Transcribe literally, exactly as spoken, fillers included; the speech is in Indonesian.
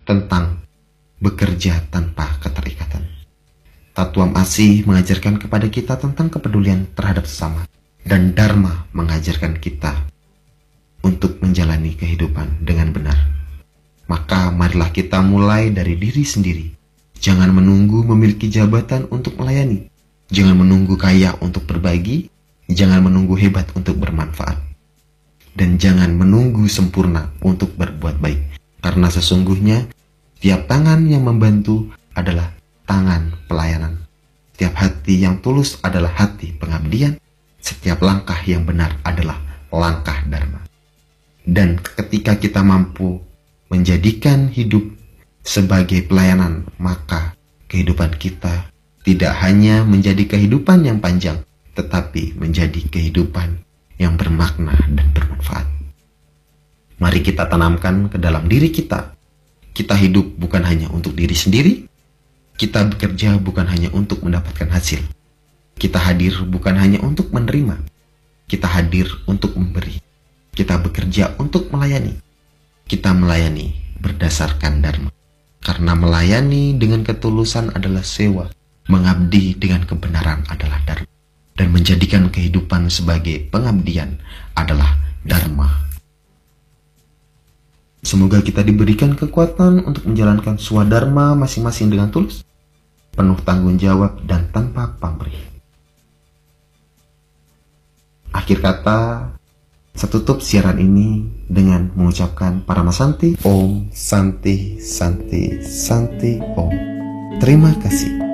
tentang bekerja tanpa keterikatan. Tatuam Asih mengajarkan kepada kita tentang kepedulian terhadap sesama, dan Dharma mengajarkan kita untuk menjalani kehidupan dengan benar. Maka marilah kita mulai dari diri sendiri. Jangan menunggu memiliki jabatan untuk melayani. Jangan menunggu kaya untuk berbagi. Jangan menunggu hebat untuk bermanfaat. Dan jangan menunggu sempurna untuk berbuat baik. Karena sesungguhnya tiap tangan yang membantu adalah tangan pelayanan. Setiap hati yang tulus adalah hati pengabdian. Setiap langkah yang benar adalah langkah Dharma. Dan ketika kita mampu menjadikan hidup sebagai pelayanan, maka kehidupan kita tidak hanya menjadi kehidupan yang panjang, tetapi menjadi kehidupan yang bermakna dan bermanfaat. Mari kita tanamkan ke dalam diri kita. Kita hidup bukan hanya untuk diri sendiri. Kita bekerja bukan hanya untuk mendapatkan hasil. Kita hadir bukan hanya untuk menerima. Kita hadir untuk memberi. Kita bekerja untuk melayani. Kita melayani berdasarkan Dharma. Karena melayani dengan ketulusan adalah sewa. Mengabdi dengan kebenaran adalah Dharma. Dan menjadikan kehidupan sebagai pengabdian adalah Dharma. Semoga kita diberikan kekuatan untuk menjalankan swadharma masing-masing dengan tulus, penuh tanggung jawab, dan tanpa pamrih. Akhir kata, saya tutup siaran ini dengan mengucapkan Paramasanti Om Santi Santi Santi Om. Terima kasih.